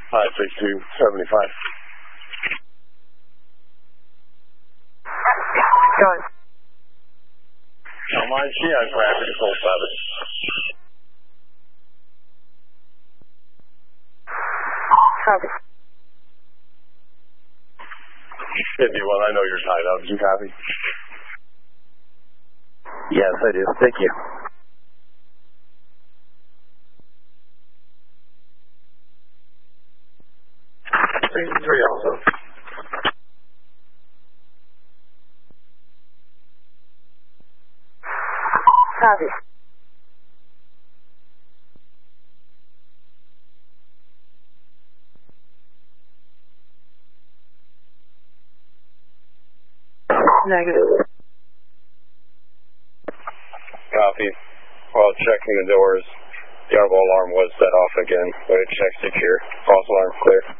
56275. Go ahead. Don't mind she has rapid control 7. Copy. 51, I know you're tied up. Do you copy? Yes, I do. Thank you. 3 also. Copy. Negative. Copy. While checking the doors, the audible alarm was set off again. Go ahead, check secure. False alarm clear.